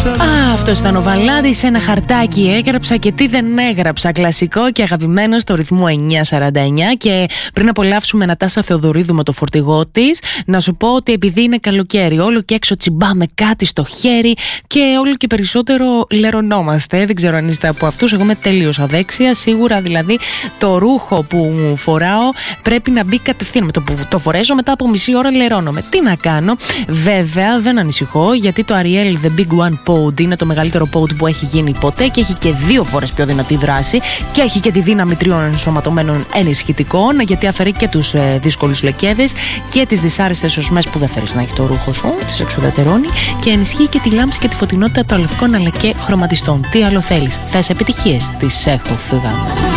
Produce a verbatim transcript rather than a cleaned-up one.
Α, αυτό ήταν ο Βαλάντης. Ένα χαρτάκι έγραψα και τι δεν έγραψα. Κλασικό και αγαπημένο στο ρυθμό εννιά σαράντα εννιά. Και πριν απολαύσουμε Νατάσα Θεοδωρίδου με το φορτηγό της, να σου πω ότι επειδή είναι καλοκαίρι, όλο και έξω τσιμπάμε κάτι στο χέρι και όλο και περισσότερο λερωνόμαστε. Δεν ξέρω αν είστε από αυτούς. Εγώ είμαι τελείως αδέξια. Σίγουρα δηλαδή το ρούχο που μου φοράω πρέπει να μπει κατευθείαν. Με το που το φορέσω, μετά από μισή ώρα λερώνομαι. Τι να κάνω. Βέβαια δεν ανησυχώ, γιατί το Ariel The Big One Pod είναι το μεγαλύτερο pod που έχει γίνει ποτέ και έχει και δύο φορές πιο δυνατή δράση και έχει και τη δύναμη τριών ενσωματωμένων ενισχυτικών, γιατί αφαιρεί και τους ε, δύσκολους λεκέδες και τις δυσάρεστες οσμές που δεν θέλεις να έχει το ρούχο σου, τις εξουδετερώνει, και ενισχύει και τη λάμψη και τη φωτεινότητα των λευκών αλλά και χρωματιστών. Τι άλλο θέλεις? Θες επιτυχίες? Τις έχω, φύγαμε.